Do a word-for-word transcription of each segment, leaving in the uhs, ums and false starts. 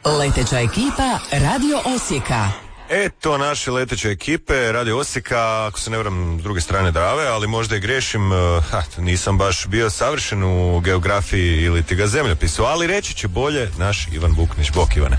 Leteća ekipa Radio Osijeka. Eto naše leteće ekipe Radio Osijeka, ako se ne varam s druge strane Drave, ali možda i grešim, ha, nisam baš bio savršen u geografiji ili ti ga zemljopisu, ali reći će bolje naš Ivan Vuknić. Bok, Ivane.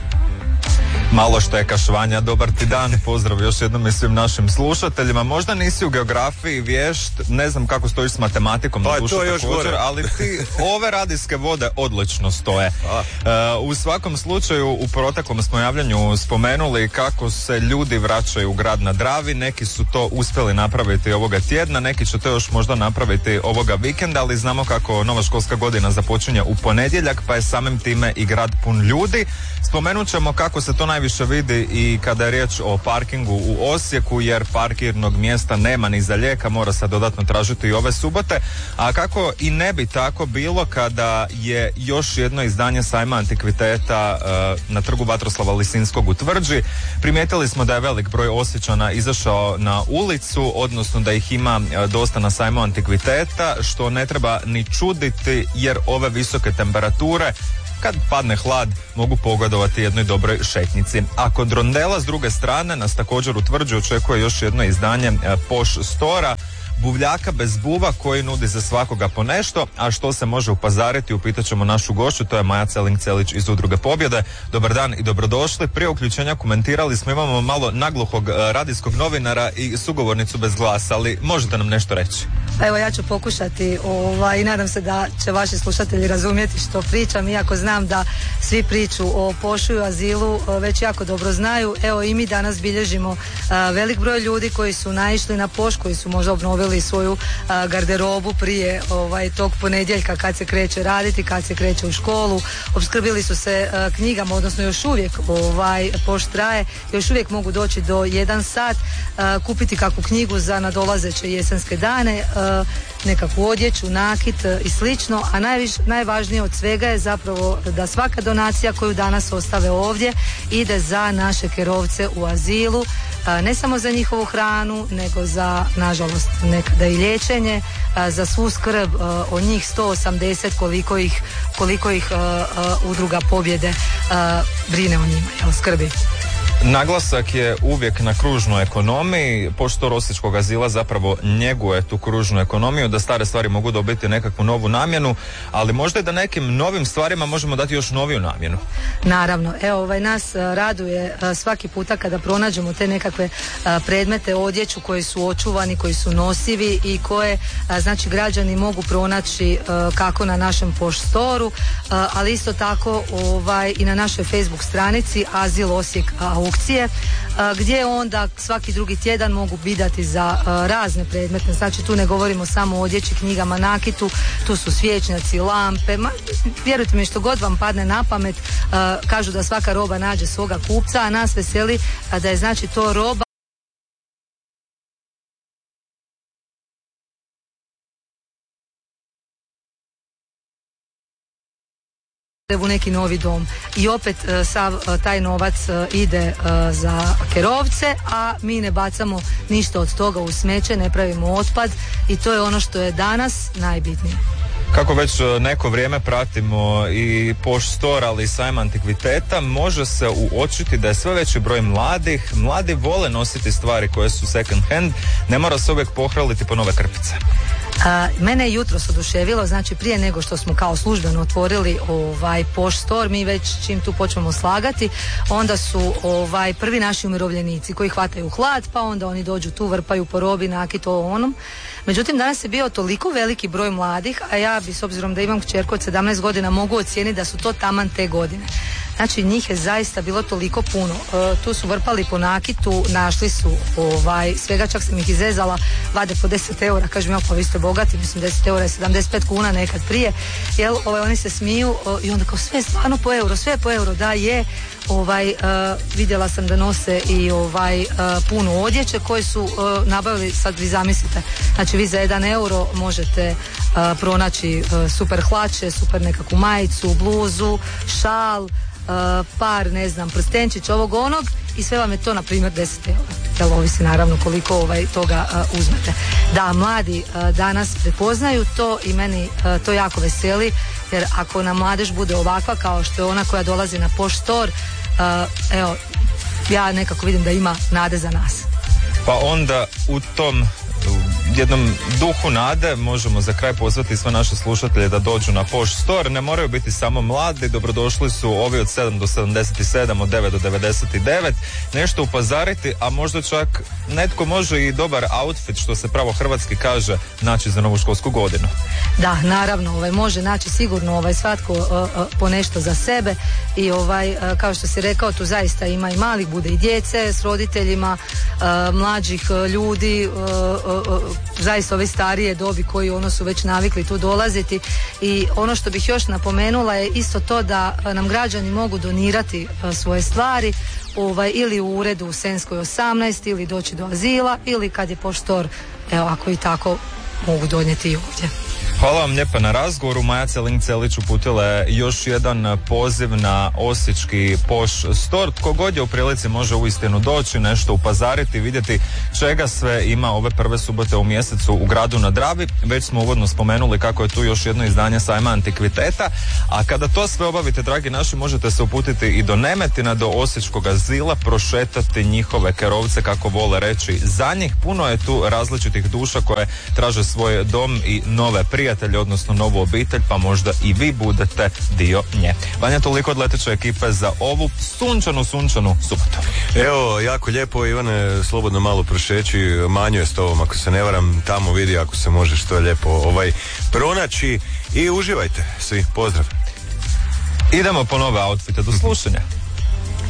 Malo što je kašvanja, dobar ti dan, pozdrav još jednom i svim našim slušateljima. Možda nisi u geografiji vješt, ne znam kako stojiš s matematikom, pa na dušu još također, gore. ali ti ove radijske vode odlično stoje. Uh, u svakom slučaju u proteklom smo javljanju spomenuli kako se ljudi vraćaju u grad na Dravi, neki su to uspjeli napraviti ovoga tjedna, neki će to još možda napraviti ovoga vikenda, ali znamo kako nova školska godina započinje u ponedjeljak, pa je samim time i grad pun ljudi. Spomenut ćemo kako se to najviše vidi i kada je riječ o parkingu u Osijeku, jer parkirnog mjesta nema ni za lijeka, mora se dodatno tražiti i ove subote, a kako i ne bi tako bilo kada je još jedno izdanje sajma antikviteta uh, na trgu Vatroslava Lisinskog u Tvrđi. Primijetili smo da je velik broj Osječana izašao na ulicu, odnosno da ih ima uh, dosta na sajmu antikviteta, što ne treba ni čuditi jer ove visoke temperature kad padne hlad mogu pogodovati jednoj dobroj šetnici. A kod rondela s druge strane nas također u Tvrđi očekuje još jedno izdanje Poš Stora, buvljaka bez buva koji nudi za svakoga po nešto, a što se može upazariti, upitat ćemo našu gošću, to je Maja Celing-Celić iz Udruge Pobjede. Dobar dan i dobrodošli. Prije uključenja komentirali smo, imamo malo nagluhog radijskog novinara i sugovornicu bez glasa, ali možete nam nešto reći? Evo, ja ću pokušati ovaj, i nadam se da će vaši slušatelji razumjeti što pričam, iako znam da svi priču o Pošu i azilu već jako dobro znaju. Evo, i mi danas bilježimo a, velik broj ljudi koji su naišli na Poš, koji su možda obnovili svoju a, garderobu prije ovaj, tog ponedjeljka kad se kreće raditi, kad se kreće u školu. Opskrbili su se a, knjigama, odnosno još uvijek ovaj, Poš traje, još uvijek mogu doći do jedan sat, a, kupiti kakvu knjigu za nadolazeće jesenske dane, a, nekakvu odjeću, nakit i slično, a najviš, najvažnije od svega je zapravo da svaka donacija koju danas ostave ovdje ide za naše kerovce u azilu, ne samo za njihovu hranu, nego za, nažalost, nekada i liječenje, za svu skrb o njih sto osamdeset koliko ih, koliko ih Udruga Pobjede brine o njima, jel, skrbi. Naglasak je uvijek na kružnoj ekonomiji. Poštor Osječkog azila zapravo njeguje tu kružnu ekonomiju, da stare stvari mogu dobiti nekakvu novu namjenu, ali možda i da nekim novim stvarima možemo dati još noviju namjenu. Naravno, evo, ovaj, nas raduje svaki puta kada pronađemo te nekakve predmete, odjeću koji su očuvani, koji su nosivi i koje, znači, građani mogu pronaći kako na našem Poštoru, ali isto tako ovaj, i na našoj Facebook stranici Azil Osijek aukcije, gdje onda svaki drugi tjedan mogu bidati za razne predmete. Znači, tu ne govorimo samo o odjeći, knjigama, nakitu, tu su svječnjaci, lampe, ma, vjerujte mi, što god vam padne na pamet. Kažu da svaka roba nađe svoga kupca, a nas veseli da je, znači, to roba u neki novi dom. I opet sav taj novac ide za kerovce, a mi ne bacamo ništa od toga u smeće, ne pravimo otpad i to je ono što je danas najbitnije. Kako već neko vrijeme pratimo i Poš Store, ali i sajam antikviteta, može se uočiti da je sve veći broj mladih. Mladi vole nositi stvari koje su second hand, ne mora se uvijek pohrliti po nove krpice. A, mene je jutros oduševilo, znači prije nego što smo kao službeno otvorili ovaj Poš Store, mi već čim tu počnemo slagati, onda su ovaj prvi naši umirovljenici koji hvataju hlad, pa onda oni dođu tu, vrpaju po robi, nakit, ovo onom. Međutim, danas je bio toliko veliki broj mladih, a ja bi, s obzirom da imam kćerku od sedamnaest godina, mogu ocijeniti da su to taman te godine. Znači, njih je zaista bilo toliko puno. E, tu su vrpali po nakitu, našli su ovaj, svega, čak sam ih izezala, vade po deset eura, kažem ja, pa vi ste bogati, mislim deset eura je sedamdeset pet kuna nekad prije, jel, ovaj, oni se smiju o, i onda kao sve je stvarno po euro, sve je po euro, da je, ovaj, uh, vidjela sam da nose i ovaj, uh, puno odjeće koje su uh, nabavili, sad vi zamislite, znači vi za jedan euro možete uh, pronaći uh, super hlače, super nekakvu majicu, bluzu, šal, Uh, par, ne znam, prstenčić, ovog onog, i sve vam je to na primjer deset eura. Jel, ovisi naravno koliko ovaj, toga uh, uzmete. Da, mladi uh, danas prepoznaju to i meni uh, to jako veseli, jer ako nam mladež bude ovakva kao što je ona koja dolazi na Poš Store, evo, ja nekako vidim da ima nade za nas. Pa onda u tom jednom duhu nade možemo za kraj pozvati sve naše slušatelje da dođu na Posh Store. Ne moraju biti samo mladi, dobrodošli su ovi od sedam do sedamdeset sedam, od devet do devedeset devet, nešto upozariti, a možda čak netko može i dobar outfit, što se pravo hrvatski kaže, naći za novu školsku godinu. Da, naravno, ovaj, može naći sigurno ovaj, svatko uh, uh, po nešto za sebe i ovaj, uh, kao što si rekao, tu zaista ima i malih, bude i djece s roditeljima, uh, mlađih uh, ljudi, uh, uh, uh, zaista ove starije dobi koji ono su već navikli tu dolaziti i ono što bih još napomenula je isto to da nam građani mogu donirati uh, svoje stvari ovaj, ili u uredu u Senskoj osamnaest ili doći do azila ili kad je Posh Store, evo ako i tako mogu donijeti i ovdje. Hvala vam lijepa na razgovoru. Maja Celin-Celić uputila je još jedan poziv na osječki Posh Store. Tko god je u prilici može uistinu doći, nešto upazariti, vidjeti čega sve ima ove prve subote u mjesecu u gradu na Dravi. Već smo uvodno spomenuli kako je tu još jedno izdanje sajma antikviteta, a kada to sve obavite, dragi naši, možete se uputiti i do Nemetina, do osječkog azila, prošetati njihove kerovce, kako vole reći za njih. Puno je tu različitih duša koje traže svoj dom i nove prijatelje, odnosno novu obitelj, pa možda i vi budete dio nje. Vanja, toliko od leteće ekipe za ovu sunčanu, sunčanu subotu. Evo, jako lijepo, Ivane, slobodno malo prošeći, Manju je s tobom, ako se ne varam, tamo vidi ako se može što je lijepo ovaj, pronaći i uživajte svi, pozdrav. Idemo po nove outfite, do slušanja.